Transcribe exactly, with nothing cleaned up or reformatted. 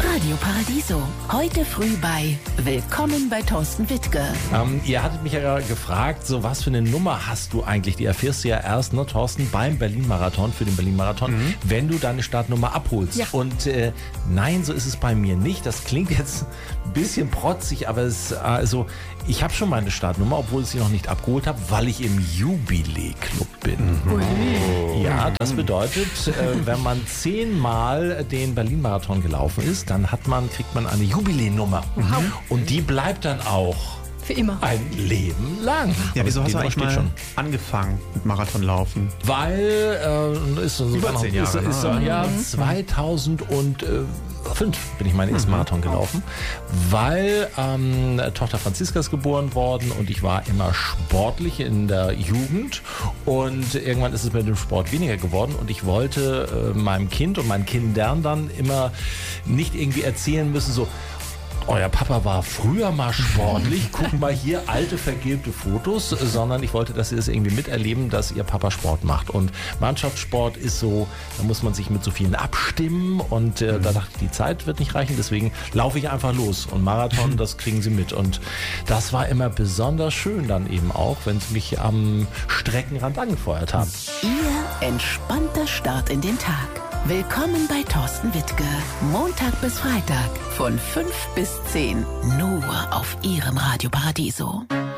Radio Paradiso. Heute früh bei Willkommen bei Thorsten Wittke. Ähm, ihr hattet mich ja gefragt, so was für eine Nummer hast du eigentlich? Die erfährst du ja erst, ne, Thorsten, beim Berlin-Marathon, für den Berlin-Marathon, mhm. wenn du deine Startnummer abholst. Ja. Und äh, nein, so ist es bei mir nicht. Das klingt jetzt ein bisschen protzig, aber es, also, ich habe schon meine Startnummer, obwohl ich sie noch nicht abgeholt habe, weil ich im Jubilee-Club bin. Mhm. Ja, das bedeutet, äh, wenn man zehnmal den Berlin-Marathon gelaufen ist, dann hat man, kriegt man eine Jubiläenummer. Wow. Und die bleibt dann auch für immer. Ein Leben lang. Ja, wieso hast du eigentlich mal schon angefangen mit Marathonlaufen? Weil, äh, ist so über zehn Jahre, ist, ist so, ne? ja, Mhm. zweitausendfünf bin ich meinen ersten Marathon gelaufen, weil ähm, Tochter Franziska ist geboren worden und ich war immer sportlich in der Jugend und irgendwann ist es mit dem Sport weniger geworden und ich wollte äh, meinem Kind und meinen Kindern dann immer nicht irgendwie erzählen müssen, so, euer Papa war früher mal sportlich, guckt mal hier alte vergilbte Fotos, sondern ich wollte, dass sie das irgendwie miterleben, dass ihr Papa Sport macht. Und Mannschaftssport ist so, da muss man sich mit so vielen abstimmen und äh, da dachte ich, die Zeit wird nicht reichen, deswegen laufe ich einfach los. Und Marathon, das kriegen sie mit. Und das war immer besonders schön dann eben auch, wenn sie mich am Streckenrand angefeuert haben. Ihr entspannter Start in den Tag. Willkommen bei Thorsten Wittke. Montag bis Freitag von fünf bis zehn. Nur auf Ihrem Radio Paradiso.